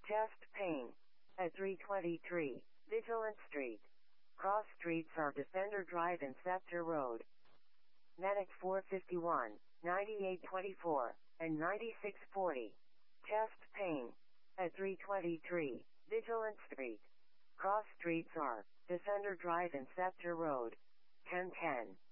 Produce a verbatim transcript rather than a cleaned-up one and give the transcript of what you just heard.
Chest pain. At three twenty-three, Vigilant Street. Cross streets are Defender Drive and Scepter Road. Medic four fifty-one, ninety-eight twenty-four, and ninety-six forty. Chest pain. At three twenty-three, Vigilant Street. Cross streets are Defender Drive and Scepter Road. ten ten.